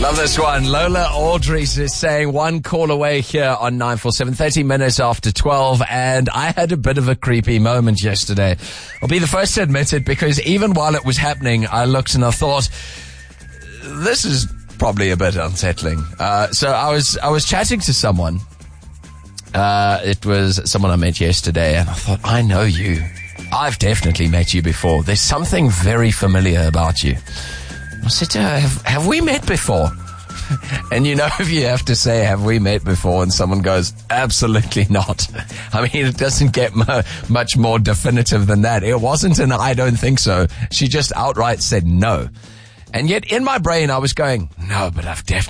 Love this one. Lola Aldridge is saying one call away here on 947, 30 minutes after 12. And I had a bit of a creepy moment yesterday. I'll be the first to admit it, because even while it was happening, I looked and I thought, this is probably a bit unsettling. So I was chatting to someone. It was someone I met yesterday, and I thought, I know you. I've definitely met you before. There's something very familiar about you. I said to her, have we met before? And you know, if you have to say, have we met before? And someone goes, absolutely not. I mean, it doesn't get much more definitive than that. It wasn't an I don't think so. She just outright said no. And yet in my brain, I was going, no, but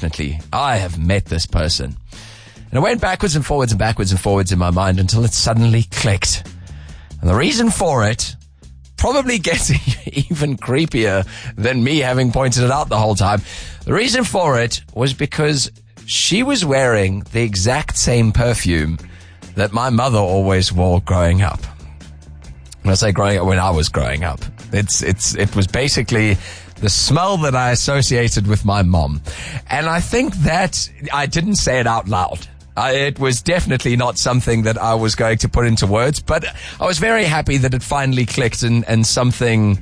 I have met this person. And I went backwards and forwards and backwards and forwards in my mind until it suddenly clicked. And the reason for it probably gets even creepier than me having pointed it out the whole time. The reason for it was because she was wearing the exact same perfume that my mother always wore growing up. When I say growing up, when I was growing up, it was basically the smell that I associated with my mom. And I think that I didn't say it out loud. It was definitely not something that I was going to put into words, but I was very happy that it finally clicked and something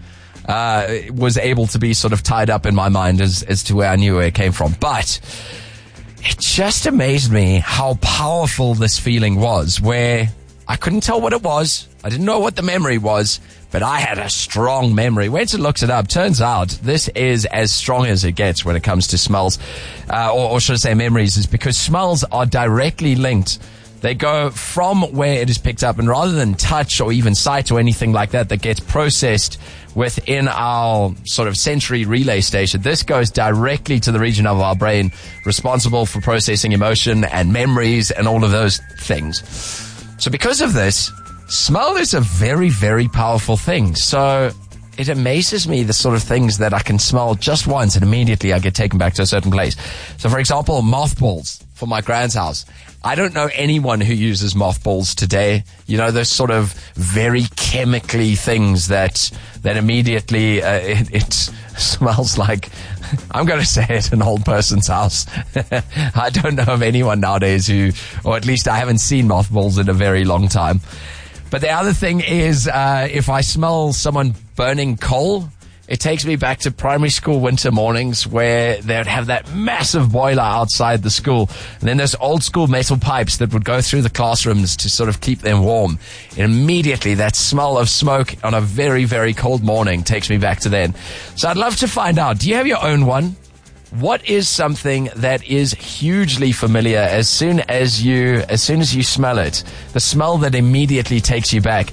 was able to be sort of tied up in my mind as to where I knew where it came from. But it just amazed me how powerful this feeling was, where I couldn't tell what it was. I didn't know what the memory was, but I had a strong memory. Went and looked it up. Turns out this is as strong as it gets when it comes to smells, or should I say memories, is because smells are directly linked. They go from where it is picked up, and rather than touch or even sight or anything like that gets processed within our sort of sensory relay station, this goes directly to the region of our brain responsible for processing emotion and memories and all of those things. So because of this, smell is a very, very powerful thing. So it amazes me the sort of things that I can smell just once and immediately I get taken back to a certain place. So for example, mothballs for my grand's house. I don't know anyone who uses mothballs today. You know, those sort of very chemically things that immediately it smells like, I'm going to say it, an old person's house. I don't know of anyone nowadays or at least I haven't seen mothballs in a very long time. But the other thing is, if I smell someone burning coal, it takes me back to primary school winter mornings where they would have that massive boiler outside the school. And then there's old school metal pipes that would go through the classrooms to sort of keep them warm. And immediately that smell of smoke on a very, very cold morning takes me back to then. So I'd love to find out, do you have your own one? What is something that is hugely familiar as soon as you smell it? The smell that immediately takes you back.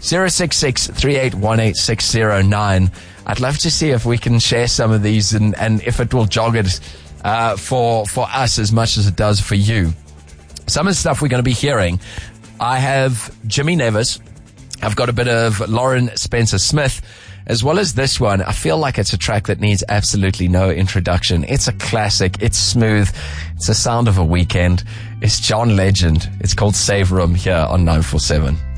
066-3818-609. I'd love to see if we can share some of these and if it will jog it for us as much as it does for you. Some of the stuff we're going to be hearing. I have Jimmy Nevis. I've got a bit of Lauren Spencer Smith, as well as this one. I feel like it's a track that needs absolutely no introduction. It's a classic. It's smooth. It's the sound of a weekend. It's John Legend. It's called Save Room here on 947.